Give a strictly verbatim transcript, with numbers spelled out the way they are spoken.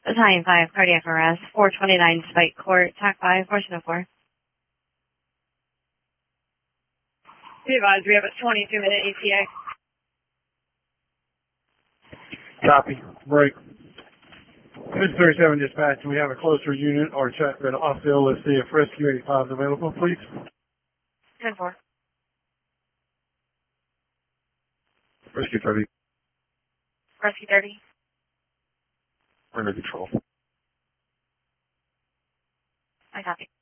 Battalion five, cardiac arrest, four twenty-nine Spike Court, T A C five, portion of four. Be advised, we have a twenty-two minute E T A. Copy. Break. six thirty-seven dispatch, we have a closer unit or check at Austin. Let's see if Rescue eighty-five is available, please. ten four. Rescue thirty. Rescue thirty. Under control. I copy.